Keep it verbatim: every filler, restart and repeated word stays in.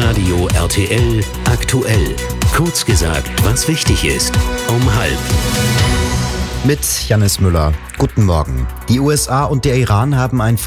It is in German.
Radio R T L aktuell. Kurz gesagt, was wichtig ist. Um halb. Mit Jannis Müller. Guten Morgen. Die U S A und der Iran haben ein